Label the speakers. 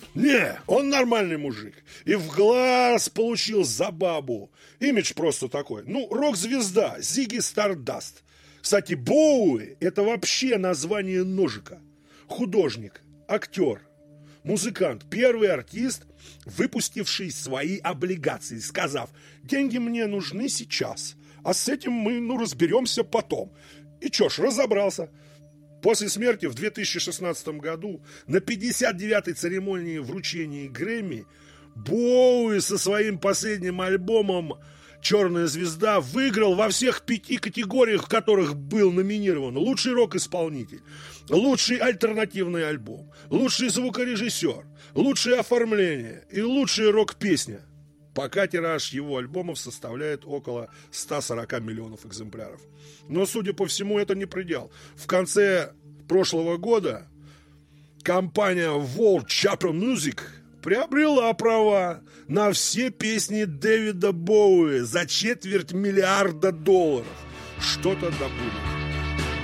Speaker 1: Не, он нормальный мужик. И в глаз получил за бабу. Имидж просто такой. Ну, рок-звезда, Зигги Стардаст. Кстати, Боуи – это вообще название ножика. Художник, актер, музыкант, первый артист, выпустивший свои облигации, сказав: деньги мне нужны сейчас, а с этим мы, разберемся потом. И чё ж, разобрался. После смерти в 2016 году на 59-й церемонии вручения Грэмми Боуи со своим последним альбомом «Черная звезда» выиграл во всех 5 категориях, в которых был номинирован: лучший рок-исполнитель, лучший альтернативный альбом, лучший звукорежиссер, лучшее оформление и лучшая рок-песня. Пока тираж его альбомов составляет около 140 миллионов экземпляров. Но, судя по всему, это не предел. В конце прошлого года компания World Chapter Music приобрела права на все песни Дэвида Боуи за $250 миллиона. Что-то да будет.